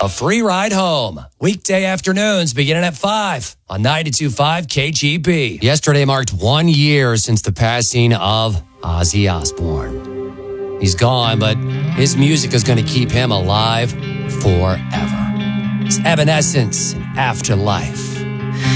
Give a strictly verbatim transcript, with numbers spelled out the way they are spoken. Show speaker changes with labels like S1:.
S1: A free ride home. Weekday afternoons beginning at five on ninety-two point five K G B. Yesterday marked one year since the passing of Ozzy Osbourne. He's gone, but his music is going to keep him alive forever. It's Evanescence, Afterlife.